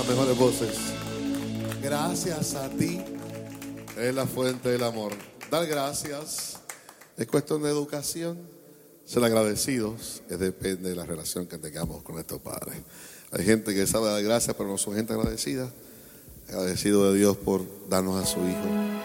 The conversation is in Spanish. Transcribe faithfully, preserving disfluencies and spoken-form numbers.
las mejores voces. Gracias a ti es la fuente del amor. Dar gracias es cuestión de educación. Ser agradecidos es depende de la relación que tengamos con nuestro Padre. Hay gente que sabe dar gracias, pero no son gente agradecida. Agradecido de Dios por darnos a su Hijo.